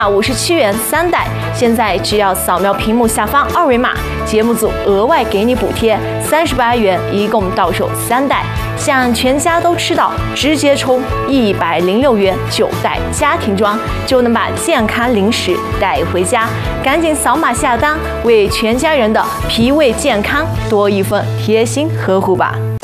57元3袋，现在只要扫描屏幕下方二维码，节目组额外给你补贴38元，一共到手3袋，想全家都吃到，直接充106元9袋家庭装，就能把健康零食带回家。赶紧扫码下单，为全家人的脾胃健康多一份贴心呵护吧。